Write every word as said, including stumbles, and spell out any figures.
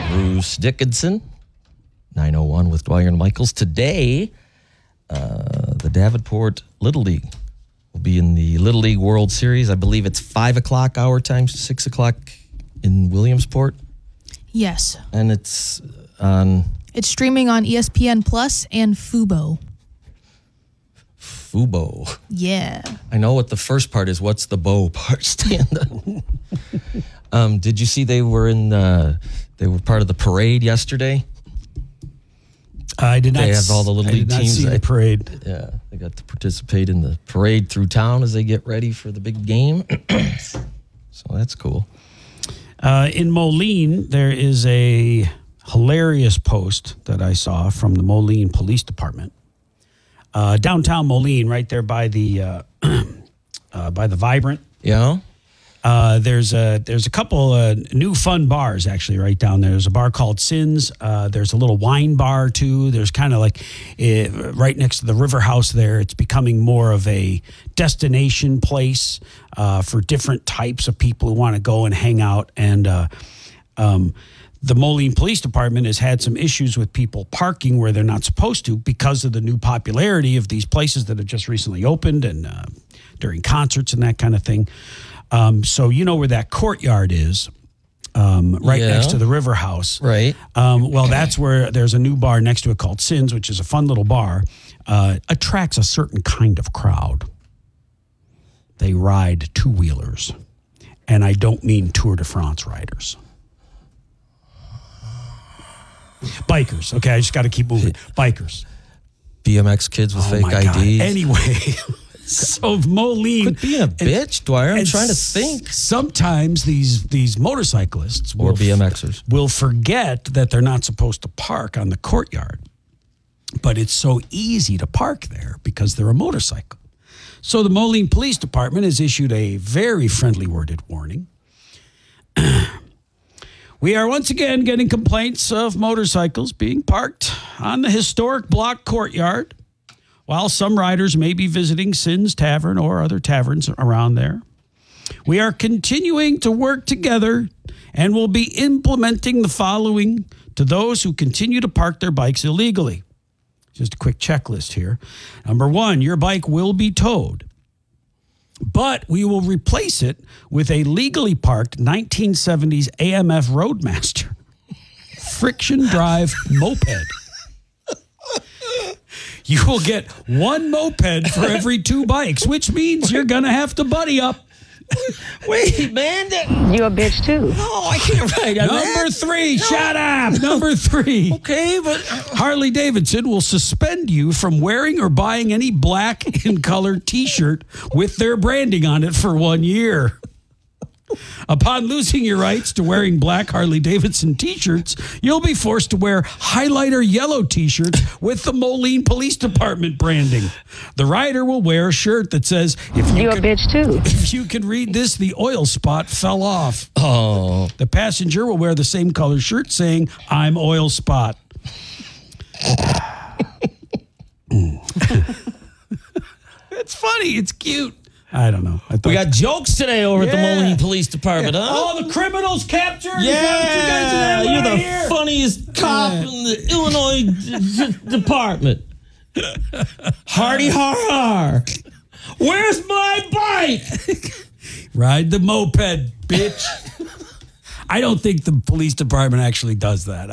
Bruce Dickinson, nine oh one with Dwyer and Michaels. Today, uh, the Davenport Little League will be in the Little League World Series. I believe it's five o'clock our time, six o'clock in Williamsport. Yes. And it's on... It's streaming on E S P N Plus and Fubo. Fubo. Yeah. I know what the first part is. What's the bow part stand up? um, did you see they were in the, they were part of the parade yesterday? I did not. They have all the little I league did not teams. see the parade. Yeah, they got to participate in the parade through town as they get ready for the big game. So that's cool. Uh, in Moline, there is a hilarious post that I saw from the Moline Police Department. Uh, downtown Moline, right there by the uh, uh, by the Vibrant. Yeah. Uh, there's a there's a couple uh, new fun bars actually right down there. There's a bar called Sins. Uh, there's a little wine bar too. There's kind of like uh, right next to the River House there. It's becoming more of a destination place uh, for different types of people who want to go and hang out. And uh, um, the Moline Police Department has had some issues with people parking where they're not supposed to because of the new popularity of these places that have just recently opened and uh, during concerts and that kind of thing. Um, so you know where that courtyard is, um, right Yeah. next to the River House. Right. Um, well, that's where there's a new bar next to it called Sins, which is a fun little bar. Uh, attracts a certain kind of crowd. They ride two-wheelers. And I don't mean Tour de France riders. Bikers. Okay, I just got to keep moving. Bikers. B M X kids with Oh, fake my I Ds. God. Anyway... So Moline, Quit being a bitch, Dwyer. I'm and trying to think. Sometimes these these motorcyclists Or will, B M Xers. will forget that they're not supposed to park on the courtyard. But it's so easy to park there because they're a motorcycle. So the Moline Police Department has issued a very friendly worded warning. We are once again getting complaints of motorcycles being parked on the historic block courtyard, while some riders may be visiting Sins Tavern or other taverns around there. We are continuing to work together and will be implementing the following to those who continue to park their bikes illegally. Just a quick checklist here. Number one, your bike will be towed, but we will replace it with a legally parked nineteen seventies A M F Roadmaster friction drive moped. You will get one moped for every two bikes, which means you're going to have to buddy up. Wait, man. That, You a bitch too. no, I can't write on Number that. three, shut up. Number three. Okay, but... Harley Davidson will suspend you from wearing or buying any black in color T-shirt with their branding on it for one year. Upon losing your rights to wearing black Harley Davidson T-shirts, you'll be forced to wear highlighter yellow T-shirts with the Moline Police Department branding. The rider will wear a shirt that says, if you, You a can, bitch too. if you can read this, the oil spot fell off. Oh. The passenger will wear the same color shirt saying, I'm oil spot. It's funny. It's cute. I don't know. I We got jokes today over at the Yeah. Moline Police Department, huh? all the criminals captured. Is Yeah, that what you guys are doing you're the right here? funniest cop Yeah. in the Illinois d- d- department. Hardy har har. Where's my bike? Ride the moped, bitch. I don't think the police department actually does that.